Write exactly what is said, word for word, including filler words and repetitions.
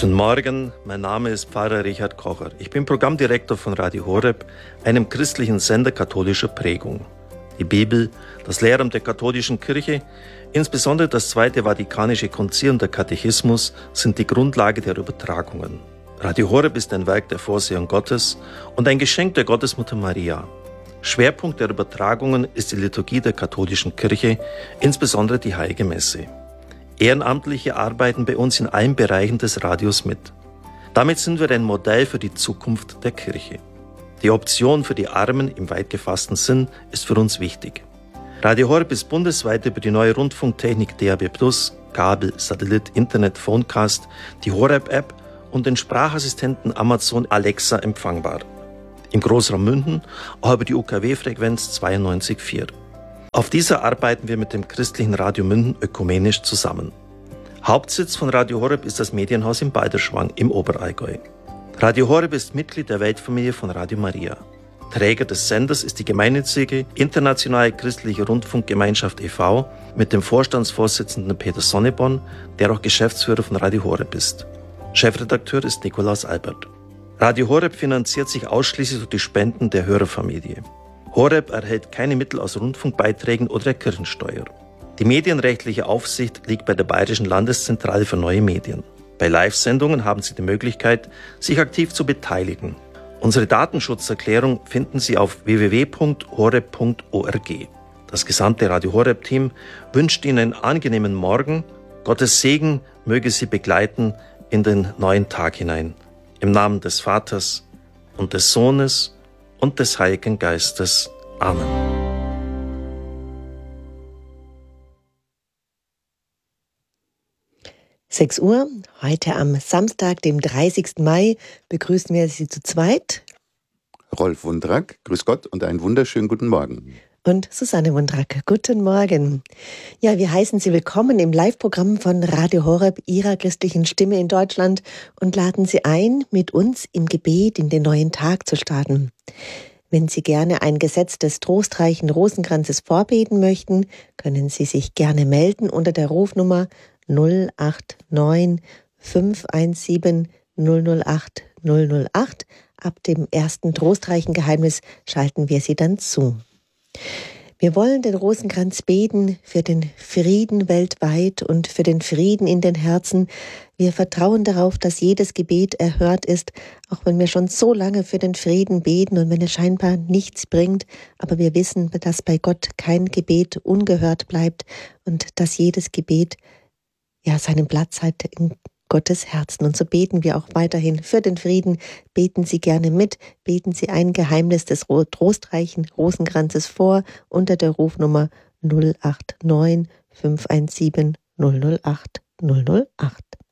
Guten Morgen, mein Name ist Pfarrer Richard Kocher. Ich bin Programmdirektor von Radio Horeb, einem christlichen Sender katholischer Prägung. Die Bibel, das Lehramt der katholischen Kirche, insbesondere das Zweite Vatikanische Konzil und der Katechismus sind die Grundlage der Übertragungen. Radio Horeb ist ein Werk der Vorsehung Gottes und ein Geschenk der Gottesmutter Maria. Schwerpunkt der Übertragungen ist die Liturgie der katholischen Kirche, insbesondere die Heilige Messe. Ehrenamtliche arbeiten bei uns in allen Bereichen des Radios mit. Damit sind wir ein Modell für die Zukunft der Kirche. Die Option für die Armen im weit gefassten Sinn ist für uns wichtig. Radio Horeb ist bundesweit über die neue Rundfunktechnik D A B plus, Kabel, Satellit, Internet, Phonecast, die Horeb-App und den Sprachassistenten Amazon Alexa empfangbar. Im Großraum München auch über die U K W-Frequenz zweiundneunzig Komma vier. Auf dieser arbeiten wir mit dem christlichen Radio München ökumenisch zusammen. Hauptsitz von Radio Horeb ist das Medienhaus in Balderschwang im Oberallgäu. Radio Horeb ist Mitglied der Weltfamilie von Radio Maria. Träger des Senders ist die gemeinnützige Internationale Christliche Rundfunkgemeinschaft e V mit dem Vorstandsvorsitzenden Peter Sonneborn, der auch Geschäftsführer von Radio Horeb ist. Chefredakteur ist Nikolaus Albert. Radio Horeb finanziert sich ausschließlich durch die Spenden der Hörerfamilie. Horeb erhält keine Mittel aus Rundfunkbeiträgen oder der Kirchensteuer. Die medienrechtliche Aufsicht liegt bei der Bayerischen Landeszentrale für neue Medien. Bei Live-Sendungen haben Sie die Möglichkeit, sich aktiv zu beteiligen. Unsere Datenschutzerklärung finden Sie auf w w w punkt horeb punkt org. Das gesamte Radio Horeb-Team wünscht Ihnen einen angenehmen Morgen. Gottes Segen möge Sie begleiten in den neuen Tag hinein. Im Namen des Vaters und des Sohnes und des Heiligen Geistes. Amen. sechs Uhr, heute am Samstag, dem dreißigsten Mai, begrüßen wir Sie zu zweit. Rolf Wundrack, grüß Gott und einen wunderschönen guten Morgen. Und Susanne Wundrack, guten Morgen. Ja, wir heißen Sie willkommen im Live-Programm von Radio Horeb, Ihrer christlichen Stimme in Deutschland, und laden Sie ein, mit uns im Gebet in den neuen Tag zu starten. Wenn Sie gerne ein Gesetz des trostreichen Rosenkranzes vorbeten möchten, können Sie sich gerne melden unter der Rufnummer null acht neun fünf eins sieben null null acht null null acht. Ab dem ersten trostreichen Geheimnis schalten wir Sie dann zu. Wir wollen den Rosenkranz beten für den Frieden weltweit und für den Frieden in den Herzen. Wir vertrauen darauf, dass jedes Gebet erhört ist, auch wenn wir schon so lange für den Frieden beten und wenn es scheinbar nichts bringt. Aber wir wissen, dass bei Gott kein Gebet ungehört bleibt und dass jedes Gebet ja seinen Platz hat in Gottes Herzen. Und so beten wir auch weiterhin für den Frieden. Beten Sie gerne mit, beten Sie ein Geheimnis des trostreichen Rosenkranzes vor unter der Rufnummer null acht neun fünf eins sieben null null acht null null acht.